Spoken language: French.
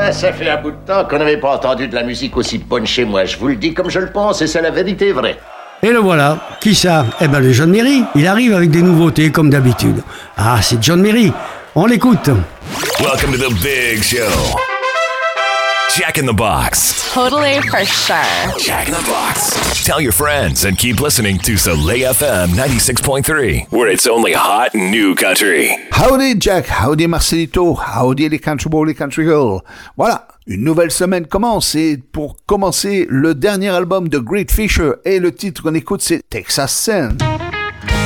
Ah, ça fait un bout de temps qu'on n'avait pas entendu de la musique aussi bonne chez moi. Je vous le dis comme je le pense et c'est la vérité vraie. Et le voilà. Qui ça? Eh ben, le John Merry. Il arrive avec des nouveautés comme d'habitude. Ah, c'est John Merry. On l'écoute. Welcome to the big show. Jack in the Box. Totally for sure. Jack in the Box. Tell your friends and keep listening to Soleil FM 96.3, where it's only hot new country. Howdy Jack, howdy Marcelito, howdy les country boys, les country girls. Voilà, une nouvelle semaine commence et pour commencer, le dernier album de Great Fisher et le titre qu'on écoute c'est Texas Sun.